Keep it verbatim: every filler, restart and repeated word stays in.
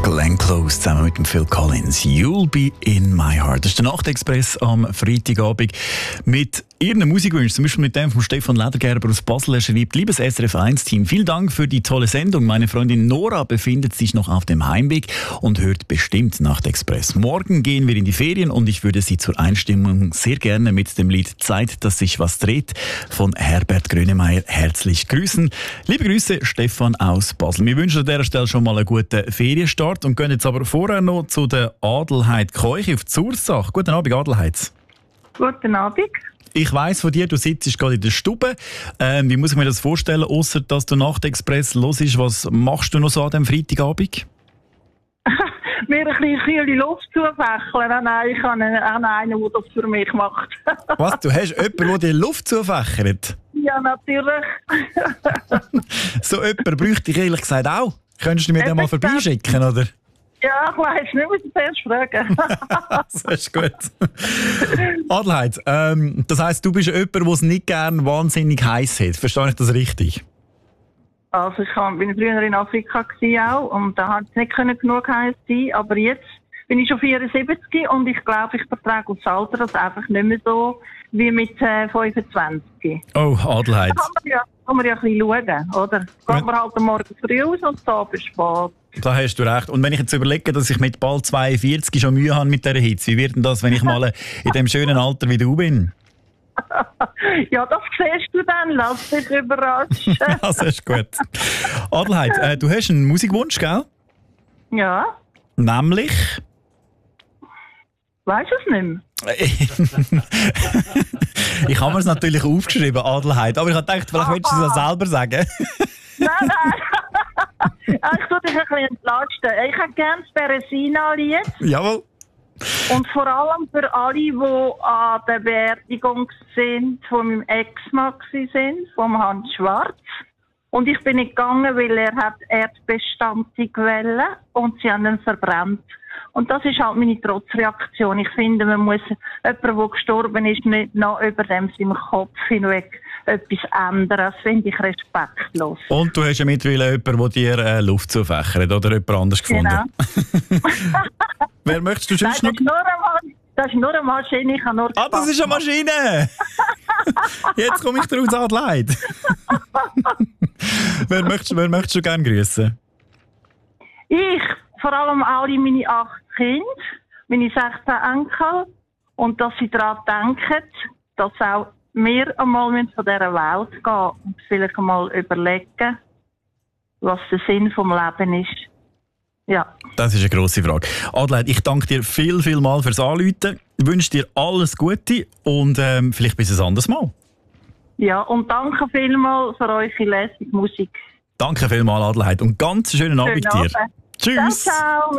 Glenn Close zusammen mit dem Phil Collins. You'll be in my heart. Das ist der Nachtexpress am Freitagabend mit Ihren Musikwünschen, zum Beispiel mit dem von Stefan Ledergerber aus Basel. Er schreibt: Liebes S R F eins Team, vielen Dank für die tolle Sendung. Meine Freundin Nora befindet sich noch auf dem Heimweg und hört bestimmt Nachtexpress. Morgen gehen wir in die Ferien und ich würde Sie zur Einstimmung sehr gerne mit dem Lied Zeit, dass sich was dreht von Herbert Grönemeyer herzlich grüßen. Liebe Grüße, Stefan aus Basel. Wir wünschen an dieser Stelle schon mal einen guten Ferienstart und gehen jetzt aber vorher noch zu der Adelheid Keuch auf Zursach. Guten Abend, Adelheid. Guten Abend. Ich weiss von dir, du sitzt gerade in der Stube. Ähm, wie muss ich mir das vorstellen, ausser dass du Nachtexpress hörst? Was machst du noch so an diesem Freitagabend? Mir ein bisschen kühle Luft zufächeln. Ah, nein, ich habe einen, einen, der das für mich macht. Was? Du hast jemanden, der dir Luft zufächert? Ja, natürlich. So jemanden bräuchte ich ehrlich gesagt auch. Könntest du mir den mal vorbeischicken, oder? Ja, ich weiss nicht, muss ich zuerst fragen. Das ist gut. Adelheid, ähm, das heisst, du bist jemand, der es nicht gerne wahnsinnig heiß hat. Verstehe ich das richtig? Also ich war früher in Afrika auch und da hat es nicht genug heiß sein, aber jetzt bin ich schon vierundsiebzig und ich glaube, ich vertrage aufs Alter das einfach nicht mehr so wie mit äh, fünfundzwanzig. Oh, Adelheid. Da kann man ja, kann man ja ein bisschen schauen, oder? Geht man halt am Morgen früh aus und am Abend spät. Da hast du recht. Und wenn ich jetzt überlege, dass ich mit bald zweiundvierzig schon Mühe habe mit dieser Hitze, wie wird denn das, wenn ich mal in dem schönen Alter wie du bin? Ja, das siehst du dann. Lass dich überraschen. Das ist gut. Adelheid, äh, du hast einen Musikwunsch, gell? Ja. Nämlich? Weißt du es nicht mehr? Ich habe mir es natürlich aufgeschrieben, Adelheid, aber ich habe gedacht, vielleicht willst du es ja selber sagen. Nein, nein. Ich tue dich ein bisschen entlasten. Ich hätte gerne das Beresina-Lied. Jawohl. Und vor allem für alle, die an der Beerdigung sind, von meinem Ex-Mann sind, vom Hans Schwarz. Und ich bin nicht gegangen, weil er hat Erdbestandig wollte und sie haben ihn verbrannt. Und das ist halt meine Trotzreaktion. Ich finde, man muss jemanden, der gestorben ist, nicht noch über dem seinem Kopf hinweg etwas ändern. Das finde ich respektlos. Und du hast ja mittlerweile jemanden, der dir äh, Luft zufächert oder jemand anders gefunden. Genau. Wer möchtest du sonst Nein, noch? das ist nur eine, das ist nur eine Maschine. Ich habe nur Ah, das ist eine Maschine! Jetzt komme ich daraus, Adelheid. wer, möchtest, wer möchtest du gerne grüßen? Ich, vor allem alle meine acht Kinder, meine sechzehn Enkel, und dass sie daran denken, dass auch wir einmal von dieser Welt gehen und vielleicht einmal überlegen, was der Sinn vom Leben ist. Ja. Das ist eine grosse Frage. Adelheid, ich danke dir viel, viel mal fürs Anrufen. Ich wünsche dir alles Gute und ähm, vielleicht bis ein anderes Mal. Ja, und danke vielmals für eure lässige Musik. Danke vielmals, Adelheid, und ganz schönen Abend dir. Abend. Tschüss. Ciao, ciao.